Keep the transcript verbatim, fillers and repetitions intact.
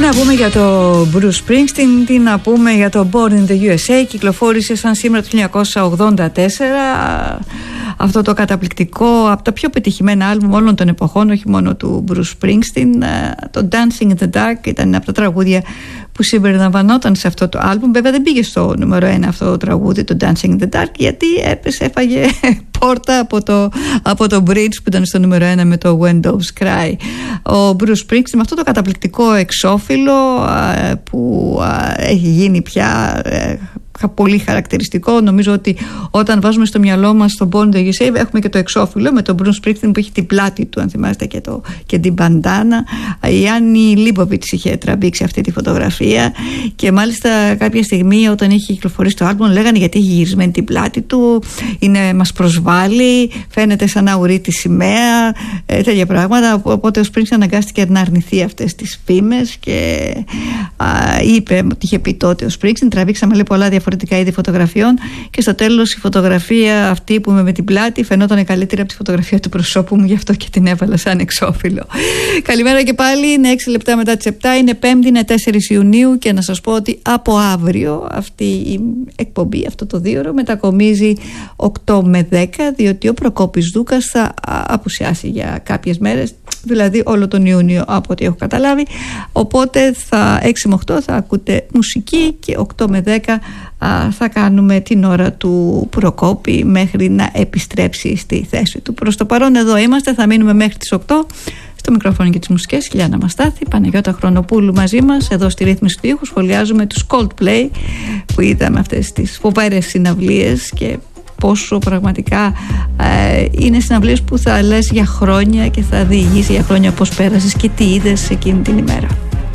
να πούμε για το Bruce Springsteen, τι να πούμε για το Born in the γιου ες έι. Κυκλοφόρησε σαν σήμερα το χίλια εννιακόσια ογδόντα τέσσερα αυτό το καταπληκτικό, από τα πιο πετυχημένα άλμπουμ όλων των εποχών, όχι μόνο του Bruce Springsteen. Το Dancing in the Dark ήταν από τα τραγούδια που συμπεριλαμβανόταν σε αυτό το άλμπουμ. Βέβαια δεν πήγε στο νούμερο ένα αυτό το τραγούδι, το Dancing in the Dark, γιατί έπεσε, έφαγε πόρτα από το, από το Bridge που ήταν στο νούμερο ένα με το When Doves Cry. Ο Bruce Springsteen με αυτό το καταπληκτικό εξώφυλλο που έχει γίνει πια πολύ χαρακτηριστικό. Νομίζω ότι όταν βάζουμε στο μυαλό μας τον Born in the γιου ες έι έχουμε και το εξώφυλλο με τον Bruce Springsteen που έχει την πλάτη του, αν θυμάστε, και, το, και την μπαντάνα. Η Άννη Λίμποβιτς είχε τραβήξει αυτή τη φωτογραφία και μάλιστα κάποια στιγμή όταν είχε κυκλοφορήσει το άλμπομ λέγανε γιατί έχει γυρισμένη την πλάτη του, είναι, μας προσβάλλει, φαίνεται σαν να ουρεί τη σημαία, ε, τέτοια πράγματα. Οπότε ο Springsteen αναγκάστηκε να αρνηθεί αυτές τις φήμες και α, είπε ότι είχε πει τότε ο Springsteen. Τραβήξαμε λέει πολλά διαφορετικά είδη φωτογραφιών και στο τέλος η φωτογραφία αυτή που είμαι με την πλάτη φαινόταν καλύτερη από τη φωτογραφία του προσώπου μου, γι' αυτό και την έβαλα σαν εξώφυλλο. Καλημέρα και πάλι, είναι έξι λεπτά μετά τις επτά, είναι Πέμπτη, είναι τέσσερις Ιουνίου και να σας πω ότι από αύριο αυτή η εκπομπή, αυτό το δίωρο μετακομίζει οκτώ με δέκα, διότι ο Προκόπης Δούκας θα απουσιάσει για κάποιες μέρες, δηλαδή όλο τον Ιούνιο από ό,τι έχω καταλάβει, οπότε θα έξι με οκτώ θα ακούτε μουσική και οκτώ με δέκα α, θα κάνουμε την ώρα του Προκόπη μέχρι να επιστρέψει στη θέση του. Προς το παρόν εδώ είμαστε, θα μείνουμε μέχρι τις οκτώ. Στο μικρόφωνο και τις μουσικές Χιλιάνα Αναστάθη, Παναγιώτα Χρονοπούλου μαζί μας. Εδώ στη ρύθμιση του ήχου σχολιάζουμε τους Coldplay που είδαμε αυτές τις φοβερές συναυλίες και πόσο πραγματικά ε, είναι συναυλίες που θα λες για χρόνια και θα διηγήσει για χρόνια πώς πέρασες και τι είδες εκείνη την ημέρα.